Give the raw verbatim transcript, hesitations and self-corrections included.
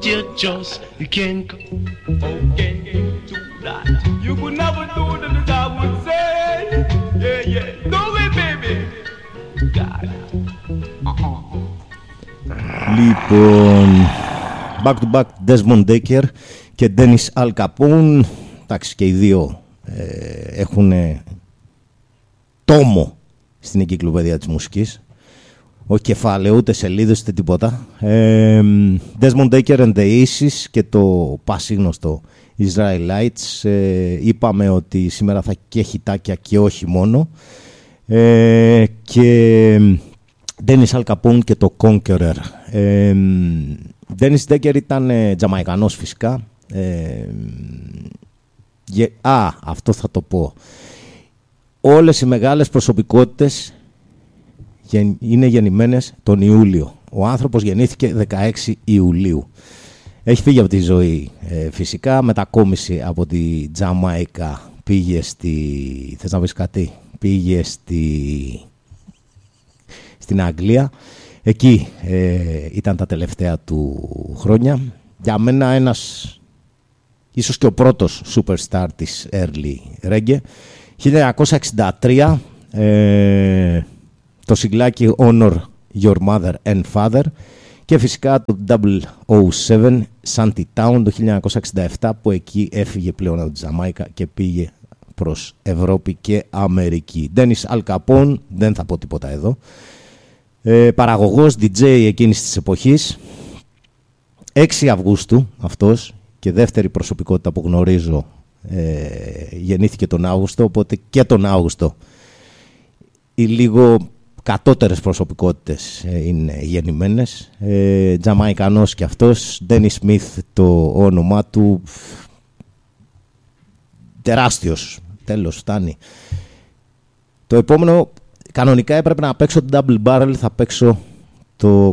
You just you can't go. Oh, can't do that. You could never do them as I would say. Yeah, yeah. Do it, baby. God. Uh-uh. Λοιπόν, back to back Desmond Dekker και Dennis Al Capone. Εντάξει, και οι δύο ε, έχουν τόμο στην εγκυκλοπαίδεια της μουσικής. Όχι κεφάλαιο, ούτε σελίδες, ούτε τίποτα. Ε, Desmond Dekker and the Aces και το πασίγνωστο Israelites. Ε, είπαμε ότι σήμερα θα και χιτάκια και όχι μόνο. Ε, και Dennis Al Capone και το Conqueror. Ε, Dennis Dekker ήταν ε, Τζαμαϊκανός φυσικά. Ε, γε, α, αυτό θα το πω. Όλες οι μεγάλες προσωπικότητες είναι γεννημένες τον Ιούλιο. Ο άνθρωπος γεννήθηκε δεκαέξι Ιουλίου. Έχει φύγει από τη ζωή ε, φυσικά. Μετακόμιση από τη Τζαμάικα. Πήγε στη... Θες να πεις κάτι? Πήγε στη... στην Αγγλία. Εκεί ε, ήταν τα τελευταία του χρόνια. Για μένα ένας, ίσως και ο πρώτος superstar της early reggae. χίλια εννιακόσια εξήντα τρία ε, το σιγλάκι Honor Your Mother and Father και φυσικά το double oh seven Shanty Town το χίλια εννιακόσια εξήντα επτά που εκεί έφυγε πλέον από τη Τζαμάικα και πήγε προς Ευρώπη και Αμερική. Dennis Al Capone, δεν θα πω τίποτα εδώ. Ε, παραγωγός, ντι τζέι εκείνης της εποχής. έξι Αυγούστου αυτός και δεύτερη προσωπικότητα που γνωρίζω ε, γεννήθηκε τον Αύγουστο, οπότε και τον Αύγουστο οι λίγο κατώτερες προσωπικότητες ε, είναι γεννημένες. ε, Τζαμαϊκανός και αυτός. Dennis Smith το όνομά του, τεράστιος, τέλος, φτάνει. Το επόμενο, κανονικά έπρεπε να παίξω το Double Barrel, θα παίξω το